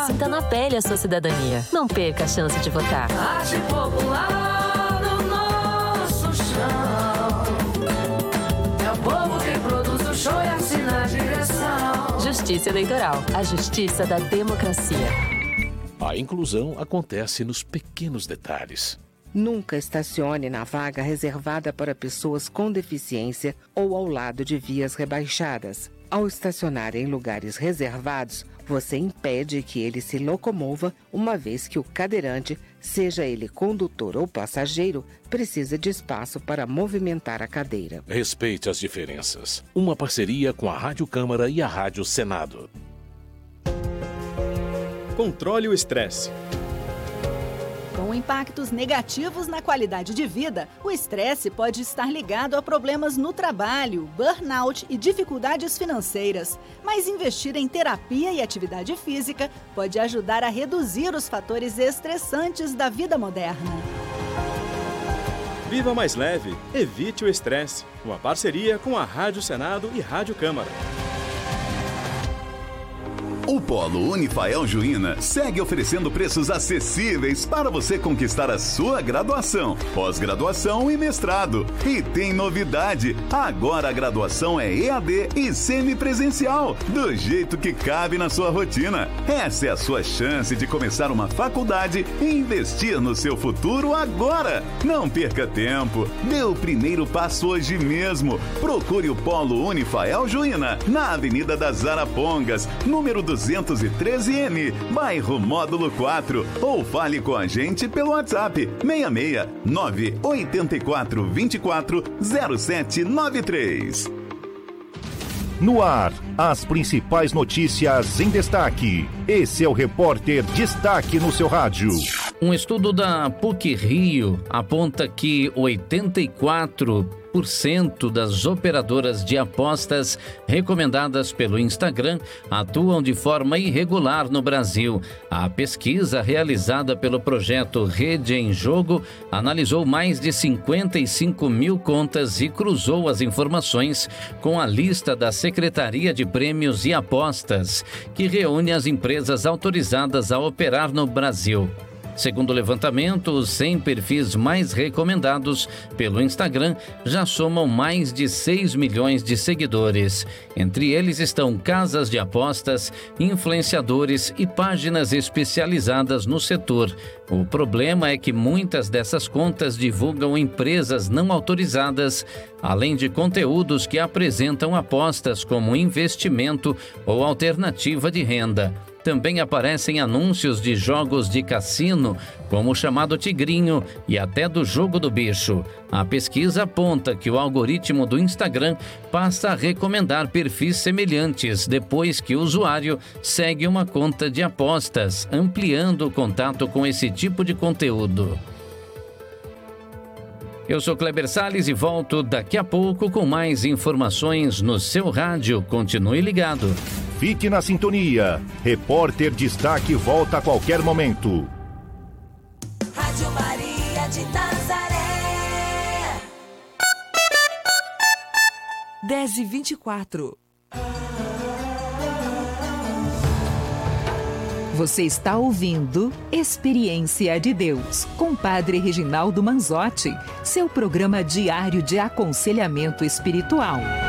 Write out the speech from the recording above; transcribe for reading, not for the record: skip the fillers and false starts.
Sinta na pele a sua cidadania. Não perca a chance de votar. Arte popular do nosso chão. É o povo quem produz o show e assina a direção. Justiça Eleitoral. A justiça da democracia. A inclusão acontece nos pequenos detalhes. Nunca estacione na vaga reservada para pessoas com deficiência ou ao lado de vias rebaixadas. Ao estacionar em lugares reservados, você impede que ele se locomova, uma vez que o cadeirante, seja ele condutor ou passageiro, precisa de espaço para movimentar a cadeira. Respeite as diferenças. Uma parceria com a Rádio Câmara e a Rádio Senado. Controle o estresse. Com impactos negativos na qualidade de vida, o estresse pode estar ligado a problemas no trabalho, burnout e dificuldades financeiras. Mas investir em terapia e atividade física pode ajudar a reduzir os fatores estressantes da vida moderna. Viva mais leve, evite o estresse. Uma parceria com a Rádio Senado e Rádio Câmara. O Polo Unifael Juína segue oferecendo preços acessíveis para você conquistar a sua graduação, pós-graduação e mestrado. E tem novidade, agora a graduação é EAD e semipresencial, do jeito que cabe na sua rotina. Essa é a sua chance de começar uma faculdade e investir no seu futuro agora. Não perca tempo, dê o primeiro passo hoje mesmo. Procure o Polo Unifael Juína, na Avenida das Arapongas, número 213N, bairro Módulo 4, ou fale com a gente pelo WhatsApp 66 984 24 0793. No ar, as principais notícias em destaque. Esse é o Repórter Destaque no seu rádio. Um estudo da PUC-Rio aponta que 84% das operadoras de apostas recomendadas pelo Instagram atuam de forma irregular no Brasil. A pesquisa realizada pelo projeto Rede em Jogo analisou mais de 55 mil contas e cruzou as informações com a lista da Secretaria de Prêmios e Apostas, que reúne as empresas autorizadas a operar no Brasil. Segundo o levantamento, os 100 perfis mais recomendados pelo Instagram já somam mais de 6 milhões de seguidores. Entre eles estão casas de apostas, influenciadores e páginas especializadas no setor. O problema é que muitas dessas contas divulgam empresas não autorizadas, além de conteúdos que apresentam apostas como investimento ou alternativa de renda. Também aparecem anúncios de jogos de cassino, como o chamado Tigrinho, e até do Jogo do Bicho. A pesquisa aponta que o algoritmo do Instagram passa a recomendar perfis semelhantes depois que o usuário segue uma conta de apostas, ampliando o contato com esse tipo de conteúdo. Eu sou Kleber Salles e volto daqui a pouco com mais informações no seu rádio. Continue ligado. Fique na sintonia. Repórter Destaque volta a qualquer momento. Rádio Maria de Nazaré. 10h24. Você está ouvindo Experiência de Deus, com Padre Reginaldo Manzotti, seu programa diário de aconselhamento espiritual.